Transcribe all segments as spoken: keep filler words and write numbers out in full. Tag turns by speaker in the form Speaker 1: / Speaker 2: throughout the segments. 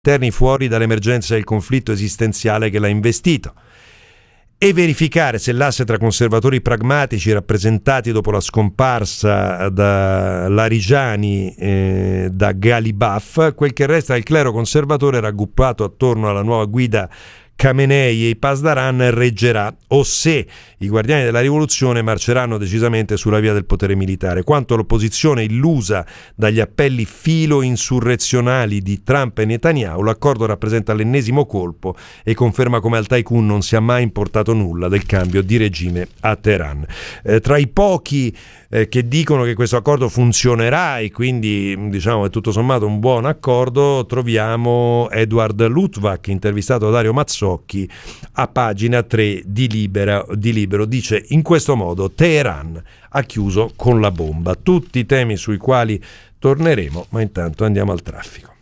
Speaker 1: interni fuori dall'emergenza del conflitto esistenziale che l'ha investito, e verificare se l'asse tra conservatori pragmatici rappresentati dopo la scomparsa da Larijani e da Ghalibaf, quel che resta del clero conservatore raggruppato attorno alla nuova guida Khamenei e i Pasdaran reggerà, o se i guardiani della rivoluzione marceranno decisamente sulla via del potere militare. Quanto all'opposizione illusa dagli appelli filo-insurrezionali di Trump e Netanyahu, l'accordo rappresenta l'ennesimo colpo e conferma come al tycoon non sia mai importato nulla del cambio di regime a Teheran. Eh, tra i pochi eh, che dicono che questo accordo funzionerà e quindi diciamo è tutto sommato un buon accordo, troviamo Edward Luttwak, intervistato da Dario Mazzocchi a pagina tre di, Libera, di Libero. Dice: in questo modo Teheran ha chiuso con la bomba. Tutti i temi sui quali torneremo, ma intanto andiamo al traffico.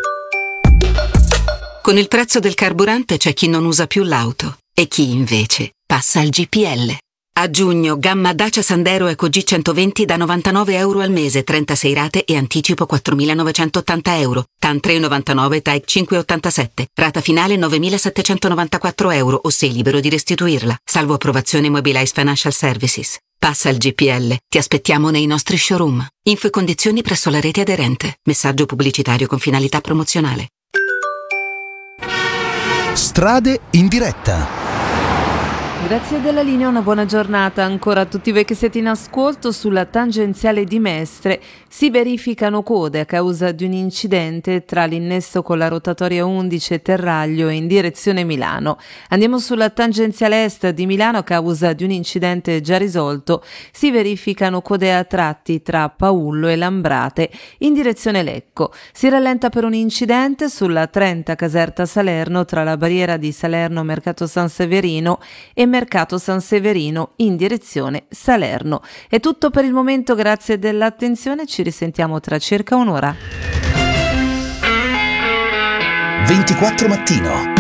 Speaker 2: Con il prezzo del carburante c'è chi non usa più l'auto e chi invece passa al G P L. A giugno, gamma Dacia Sandero Eco G centoventi da novantanove euro al mese, trentasei rate e anticipo quattromilanovecentottanta euro. T A N tre virgola novantanove, T A E cinque virgola ottantasette. Rata finale novemilasettecentonovantaquattro euro o sei libero di restituirla. Salvo approvazione Mobilize Financial Services. Passa al G P L. Ti aspettiamo nei nostri showroom. Info e condizioni presso la rete aderente. Messaggio pubblicitario con finalità promozionale.
Speaker 3: Strade in diretta.
Speaker 4: Grazie della linea, una buona giornata ancora a tutti voi che siete in ascolto. Sulla tangenziale di Mestre si verificano code a causa di un incidente tra l'innesto con la rotatoria undici e Terraglio in direzione Milano. Andiamo sulla tangenziale est di Milano. A causa di un incidente già risolto si verificano code a tratti tra Paullo e Lambrate in direzione Lecco. Si rallenta per un incidente sulla trenta Caserta Salerno tra la barriera di Salerno Mercato San Severino e Mercato San Severino in direzione Salerno. È tutto per il momento, grazie dell'attenzione, ci risentiamo tra circa un'ora.
Speaker 3: ventiquattro mattino.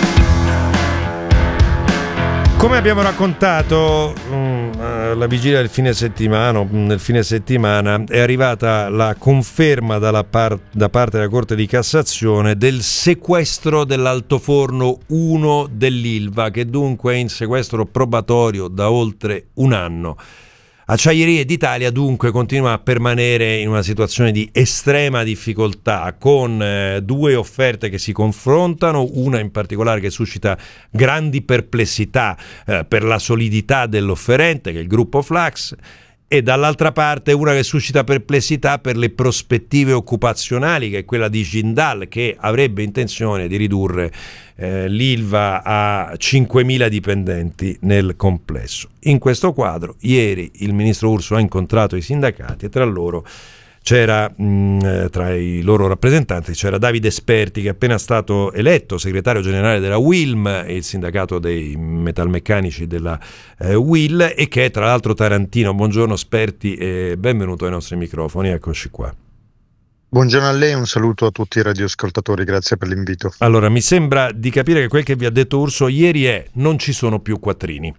Speaker 1: Come abbiamo raccontato alla vigilia del fine settimana, nel fine settimana è arrivata la conferma dalla par- da parte della Corte di Cassazione del sequestro dell'altoforno uno dell'Ilva, che dunque è in sequestro probatorio da oltre un anno. Acciaierie d'Italia dunque continua a permanere in una situazione di estrema difficoltà, con eh, due offerte che si confrontano, una in particolare che suscita grandi perplessità eh, per la solidità dell'offerente, che è il gruppo Flax, e dall'altra parte una che suscita perplessità per le prospettive occupazionali, che è quella di Jindal, che avrebbe intenzione di ridurre eh, l'Ilva a cinquemila dipendenti nel complesso. In questo quadro, ieri il ministro Urso ha incontrato i sindacati e tra loro c'era, mh, tra i loro rappresentanti c'era Davide Sperti, che è appena stato eletto segretario generale della U I L M, il sindacato dei metalmeccanici della eh, U I L, e che è tra l'altro tarantino. Buongiorno Sperti e benvenuto ai nostri microfoni, eccoci qua.
Speaker 5: Buongiorno a lei, un saluto a tutti i radioascoltatori, grazie per l'invito.
Speaker 1: Allora, mi sembra di capire che quel che vi ha detto Urso ieri è: non ci sono più quattrini.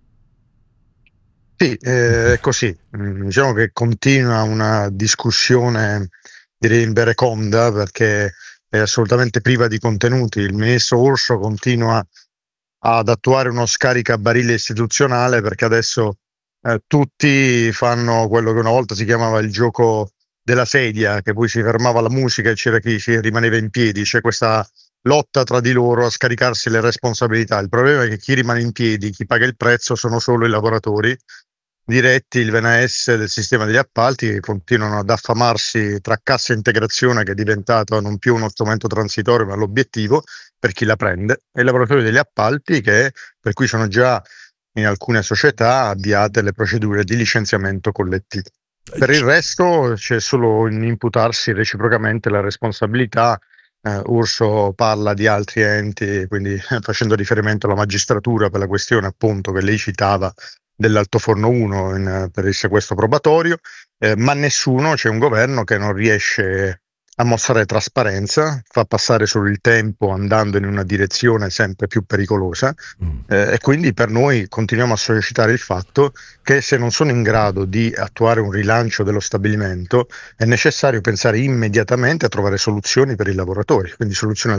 Speaker 5: Sì, eh, è così. Diciamo che continua una discussione, direi invereconda, perché è assolutamente priva di contenuti. Il ministro Urso continua ad attuare uno scaricabarile istituzionale, perché adesso eh, tutti fanno quello che una volta si chiamava il gioco della sedia, che poi si fermava la musica e c'era chi si rimaneva in piedi. C'è questa lotta tra di loro a scaricarsi le responsabilità. Il problema è che chi rimane in piedi, chi paga il prezzo, sono solo i lavoratori diretti, il V N S del sistema degli appalti, che continuano ad affamarsi tra cassa integrazione, che è diventato non più uno strumento transitorio ma l'obiettivo per chi la prende, e i lavoratori degli appalti, che per cui sono già in alcune società avviate le procedure di licenziamento collettivo. Per il resto c'è solo in imputarsi reciprocamente la responsabilità. Uh, Urso parla di altri enti, quindi eh, facendo riferimento alla magistratura per la questione appunto che lei citava dell'altoforno uno in, per il sequestro probatorio, eh, ma nessuno, c'è un governo che non riesce a mostrare trasparenza, fa passare solo il tempo andando in una direzione sempre più pericolosa
Speaker 1: Mm.
Speaker 5: eh, e quindi per noi continuiamo a sollecitare il fatto che se non sono in grado di attuare un rilancio dello stabilimento è necessario pensare immediatamente a trovare soluzioni per i lavoratori, quindi soluzioni